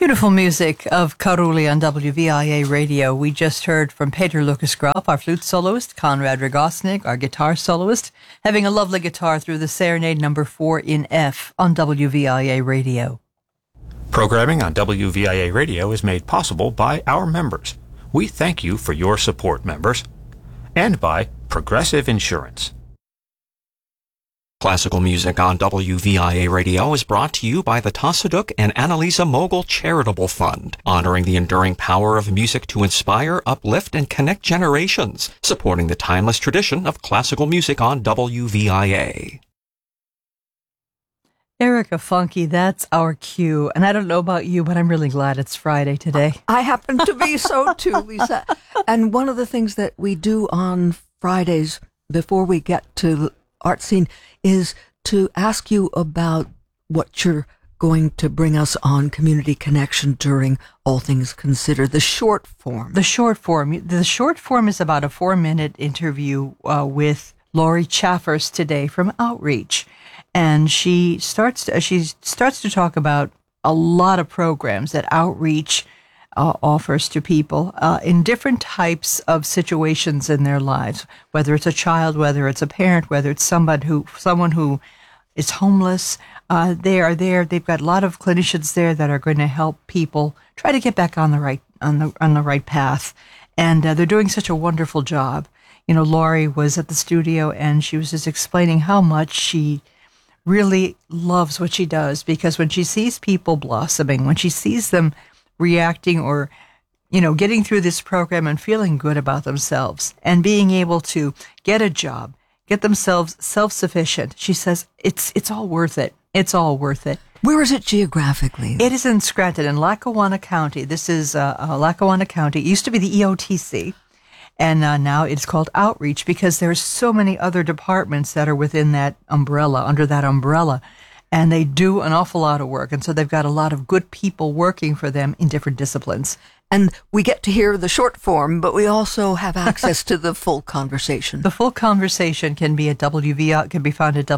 Beautiful music of Karuli on WVIA Radio. We just heard from Peter Lucas Graf, our flute soloist, Konrad Rogosnik, our guitar soloist, having a lovely guitar through the Serenade number 4 in F on WVIA Radio. Programming on WVIA Radio is made possible by our members. We thank you for your support, members. And by Progressive Insurance. Classical music on WVIA Radio is brought to you by the Tassaduk and Annalisa Mogul Charitable Fund, honoring the enduring power of music to inspire, uplift, and connect generations, supporting the timeless tradition of classical music on WVIA. Erica Funky, that's our cue. And I don't know about you, but I'm really glad it's Friday today. I happen to be so too, Lisa. And one of the things that we do on Fridays before we get to Art Scene is to ask you about what you're going to bring us on Community Connection during All Things Considered, the short form. The short form. The short form is about a 4-minute interview with Lori Chaffers today from Outreach. And she starts to talk about a lot of programs that Outreach offers to people in different types of situations in their lives, whether it's a child, whether it's a parent, whether it's someone who is homeless. They are there. They've got a lot of clinicians there that are going to help people try to get back on the right path. And they're doing such a wonderful job. You know, Lori was at the studio and she was just explaining how much she really loves what she does, because when she sees people blossoming, when she sees them reacting or, you know, getting through this program and feeling good about themselves and being able to get a job, get themselves self-sufficient, she says it's all worth it. It's all worth it. Where is it geographically? It is in Scranton, in Lackawanna County. This is Lackawanna County. It used to be the EOTC, and now it's called Outreach, because there's so many other departments that are within that umbrella, under that umbrella. And they do an awful lot of work. And so they've got a lot of good people working for them in different disciplines. And we get to hear the short form, but we also have access to the full conversation. The full conversation can be at can be found at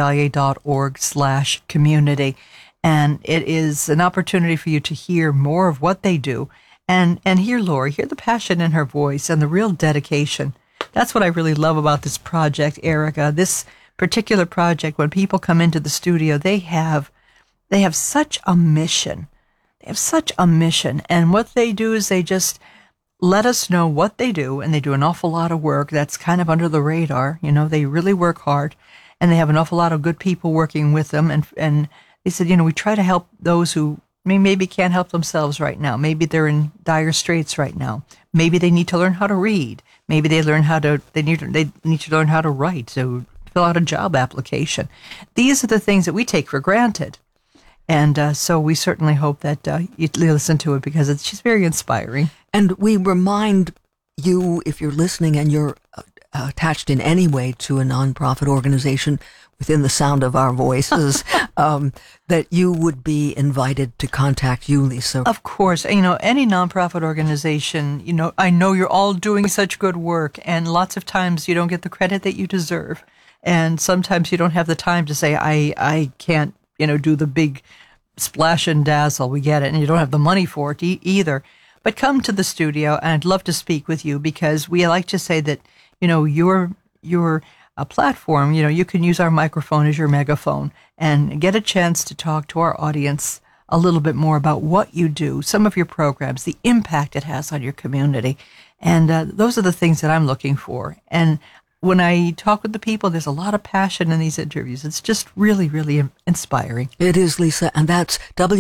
wvia.org/community. And it is an opportunity for you to hear more of what they do and hear Lori, hear the passion in her voice and the real dedication. That's what I really love about this project, Erica. This particular project, when people come into the studio, they have such a mission. They have such a mission. And what they do is they just let us know what they do, and they do an awful lot of work that's kind of under the radar. You know, they really work hard, and they have an awful lot of good people working with them. And they said, you know, we try to help those who maybe can't help themselves right now. Maybe they're in dire straits right now. Maybe they need to learn how to read. Maybe they need to learn how to write, so fill out a job application. These are the things that we take for granted. And so we certainly hope that you listen to it, because it's just very inspiring. And we remind you, if you're listening and you're attached in any way to a nonprofit organization within the sound of our voices, that you would be invited to contact you, Lisa. Of course. You know, any nonprofit organization, you know, I know you're all doing such good work, and lots of times you don't get the credit that you deserve. And sometimes you don't have the time to say, I can't, you know, do the big splash and dazzle. We get it. And you don't have the money for it either. But come to the studio, and I'd love to speak with you, because we like to say that, you know, your platform, you know, you can use our microphone as your megaphone and get a chance to talk to our audience a little bit more about what you do, some of your programs, the impact it has on your community. And those are the things that I'm looking for. And when I talk with the people, there's a lot of passion in these interviews. It's just really, really inspiring. It is, Lisa, and that's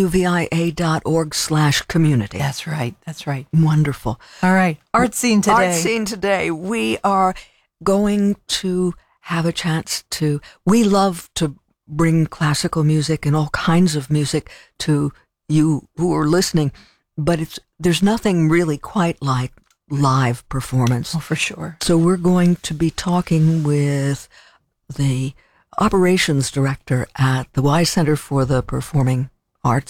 wvia.org/community. That's right. That's right. Wonderful. All right. Art Scene today. Art Scene today. We are going to have a chance to, we love to bring classical music and all kinds of music to you who are listening, but there's nothing really quite like live performance. Oh, for sure. So we're going to be talking with the operations director at the Wise Center for the Performing Arts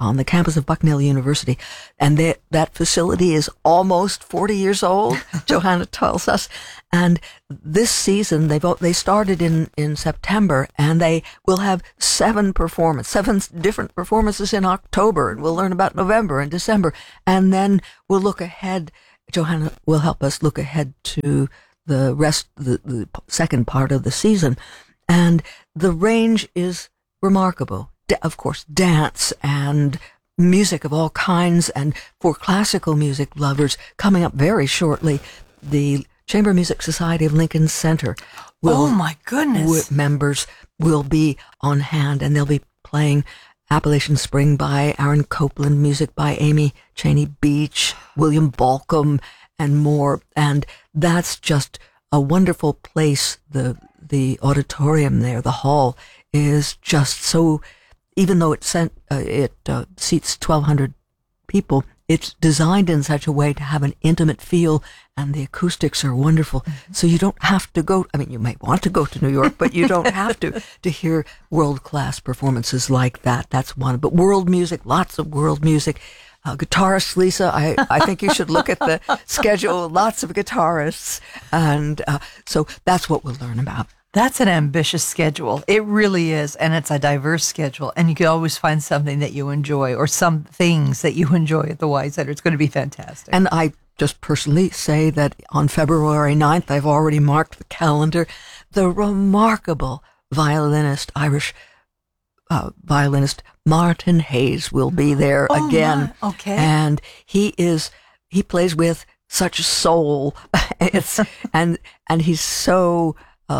on the campus of Bucknell University. And that facility is almost 40 years old, Johanna tells us. And this season, they started in September, and they will have 7 different performances in October, and we'll learn about November and December. And then we'll look ahead. Johanna will help us look ahead to the rest, the second part of the season. And the range is remarkable. Of course, dance and music of all kinds. And for classical music lovers, coming up very shortly, the Chamber Music Society of Lincoln Center oh my goodness, members will be on hand, and they'll be playing Appalachian Spring by Aaron Copland, music by Amy Cheney Beach, William Balcom, and more. And that's just a wonderful place. The auditorium there, the hall, is just so, even though it seats 1,200 people, it's designed in such a way to have an intimate feel, and the acoustics are wonderful. Mm-hmm. So you don't have to go, I mean, you might want to go to New York, but you don't have to hear world-class performances like that. That's one. But world music, lots of world music. Guitarist Lisa, I think you should look at the schedule. Lots of guitarists. And so that's what we'll learn about. That's an ambitious schedule. It really is. And it's a diverse schedule. And you can always find something that you enjoy, or some things that you enjoy at the Wise Center. It's going to be fantastic. And I just personally say that on February 9th, I've already marked the calendar. The remarkable Irish violinist Martin Hayes will be there again. Okay. And he plays with such soul. and he's so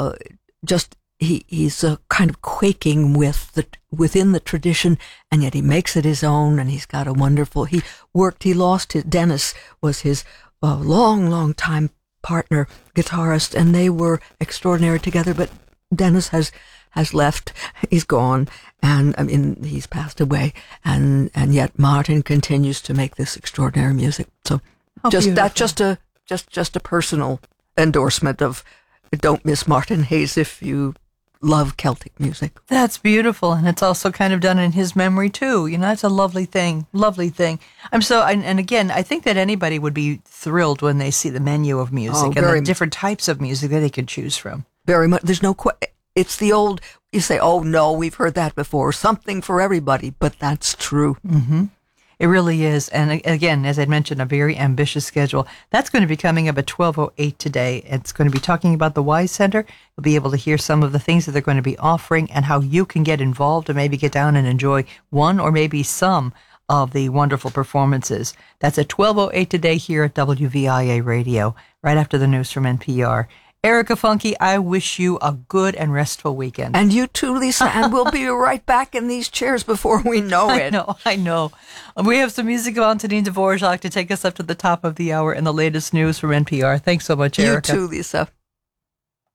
he's kind of quaking within the tradition, and yet he makes it his own. And he's got a wonderful. Dennis was his long time partner guitarist, and they were extraordinary together. But Dennis has left. He's gone, and I mean he's passed away, and yet Martin continues to make this extraordinary music. So just a personal endorsement of, don't miss Martin Hayes if you love Celtic music. That's beautiful, and it's also kind of done in his memory too. You know, that's a lovely thing. And again, I think that anybody would be thrilled when they see the menu of music and the different types of music that they could choose from. Very much. There's no it's the old, you say, oh no, we've heard that before. Something for everybody, but that's true. Mm-hmm. It really is. And again, as I mentioned, a very ambitious schedule. That's going to be coming up at 12:08 today. It's going to be talking about the Wise Center. You'll be able to hear some of the things that they're going to be offering and how you can get involved and maybe get down and enjoy one or maybe some of the wonderful performances. That's at 12:08 today here at WVIA Radio, right after the news from NPR. Erica Funke, I wish you a good and restful weekend. And you too, Lisa. And we'll be right back in these chairs before we know it. I know. We have some music of Antonin Dvorak to take us up to the top of the hour and the latest news from NPR. Thanks so much, Erica. You too, Lisa.